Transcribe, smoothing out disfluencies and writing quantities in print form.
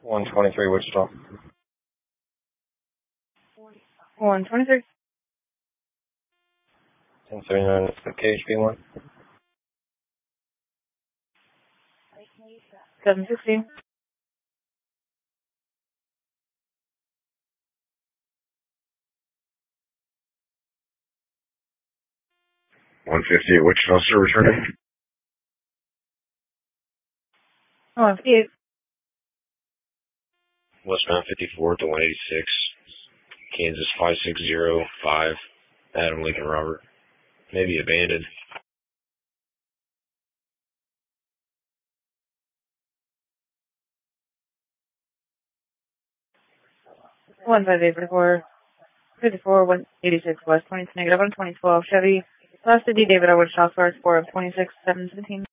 123 Wichita. 123. 1079 KHP1. 716. 150 at Wichita, sir, returning. 158. Westbound 54 to 186. Kansas 5605. Adam Lincoln Robert. Maybe abandoned. 158 54 186 West 20 negative on 2012 Chevy Class D David Edwards South Forest 4 of 26 717.